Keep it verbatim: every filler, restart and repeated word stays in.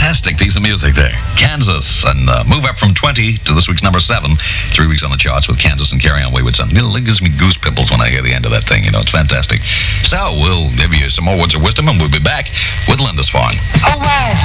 fantastic piece of music there. Kansas, and uh, move up from twenty to this week's number seven. Three weeks on the charts with Kansas and Carry On Wayward Son. It gives me goose pimples when I hear the end of that thing. You know, it's fantastic. So we'll give you some more words of wisdom, and we'll be back with Lindisfarne. All right.